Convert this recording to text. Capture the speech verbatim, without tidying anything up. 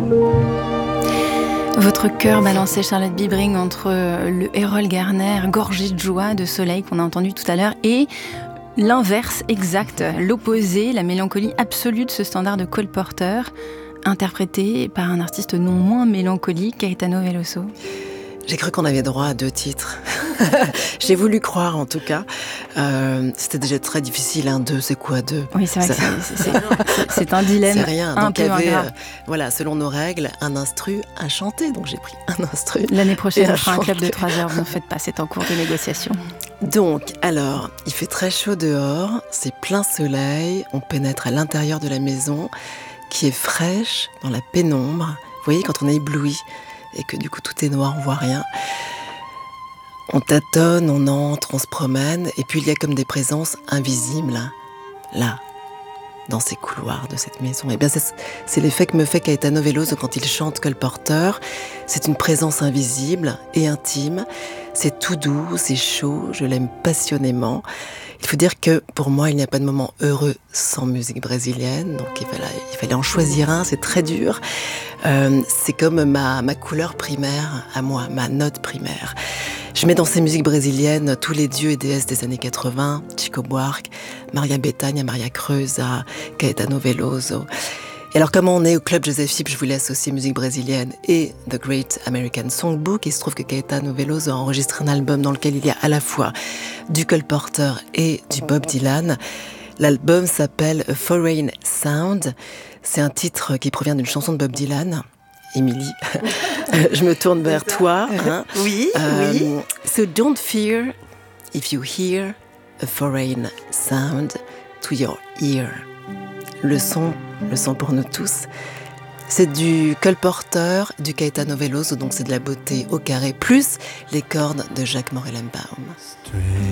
Votre cœur balançait Charlotte Bibring entre le Errol Garner gorgé de joie, de soleil qu'on a entendu tout à l'heure et l'inverse exact, l'opposé, la mélancolie absolue de ce standard de Cole Porter, interprété par un artiste non moins mélancolique, Caetano Veloso. J'ai cru qu'on avait droit à deux titres. J'ai voulu croire, en tout cas. Euh, c'était déjà très difficile, un, deux, c'est quoi deux ? Oui, c'est vrai ça... que c'est, c'est, c'est, c'est un dilemme c'est rien. un Donc, peu il y avait, ingrat. euh, voilà, selon nos règles, un instru à chanter. Donc j'ai pris un instru. L'année prochaine, on on fera un club de trois heures. Vous ne faites pas, c'est en cours de négociation. Donc, alors, il fait très chaud dehors, c'est plein soleil, on pénètre à l'intérieur de la maison, qui est fraîche, dans la pénombre. Vous voyez, quand on est ébloui, et que du coup tout est noir, on voit rien. On tâtonne, on entre, on se promène, et puis il y a comme des présences invisibles, là, dans ces couloirs de cette maison. Et bien c'est, c'est l'effet que me fait Caetano Veloso quand il chante Cole Porter. C'est une présence invisible et intime. C'est tout doux, c'est chaud, je l'aime passionnément. Il faut dire que pour moi, il n'y a pas de moment heureux sans musique brésilienne. Donc il fallait, il fallait en choisir un, c'est très dur. Euh, c'est comme ma, ma couleur primaire à moi, ma note primaire. Je mets dans ces musiques brésiliennes tous les dieux et déesses des années quatre-vingts, Chico Buarque, Maria Bethânia, Maria Creusa, Caetano Veloso. Et alors, comme on est au Club Joseph Chip, je voulais associer musique brésilienne et The Great American Songbook. Il se trouve que Caetano Veloso a enregistré un album dans lequel il y a à la fois du Cole Porter et du Bob Dylan. L'album s'appelle A Foreign Sound. C'est un titre qui provient d'une chanson de Bob Dylan. Émilie, je me tourne vers toi. Hein. Oui, euh, oui. So don't fear if you hear a foreign sound to your ear. Le son, le son pour nous tous. C'est du Cole Porter, du Caetano Veloso, donc c'est de la beauté au carré, plus les cordes de Jacques Morellenbaum.